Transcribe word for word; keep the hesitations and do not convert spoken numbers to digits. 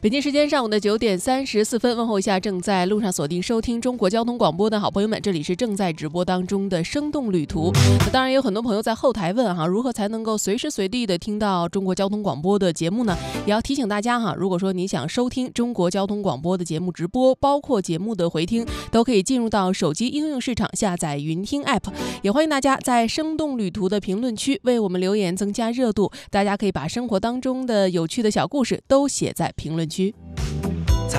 北京时间上午的九点三十四分，问候一下正在路上锁定收听中国交通广播的好朋友们，这里是正在直播当中的生动旅途。那当然有很多朋友在后台问哈，如何才能够随时随地的听到中国交通广播的节目呢？也要提醒大家哈，如果说你想收听中国交通广播的节目直播，包括节目的回听，都可以进入到手机应用市场下载云听 app。也欢迎大家在生动旅途的评论区为我们留言，增加热度。大家可以把生活当中的有趣的小故事都写在评论区。